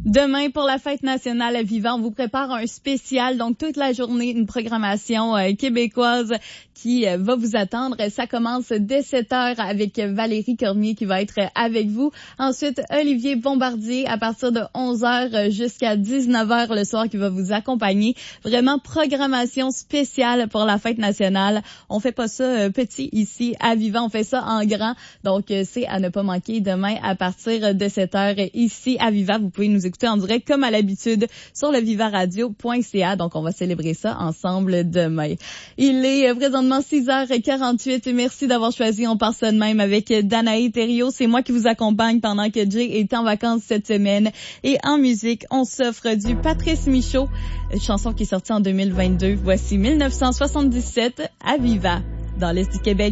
Demain, pour la fête nationale à Viva, on vous prépare un spécial. Donc, toute la journée, une programmation québécoise qui va vous attendre. Ça commence dès 7h avec Valérie Cormier qui va être avec vous. Ensuite, Olivier Bombardier à partir de 11h jusqu'à 19h le soir qui va vous accompagner. Vraiment, programmation spéciale pour la fête nationale. On fait pas ça petit ici à Viva, on fait ça en grand. Donc, c'est à ne pas manquer demain à partir de 7h ici à Viva. Vous pouvez nous écouter en direct comme à l'habitude sur le vivaradio.ca. Donc, on va célébrer ça ensemble demain. Il est présentement 6h48. Merci d'avoir choisi On part ça de même avec Danae Thériault. C'est moi qui vous accompagne pendant que Jay est en vacances cette semaine. Et en musique, on s'offre du Patrice Michaud, chanson qui est sortie en 2022. Voici 1977 à Viva, dans l'Est du Québec.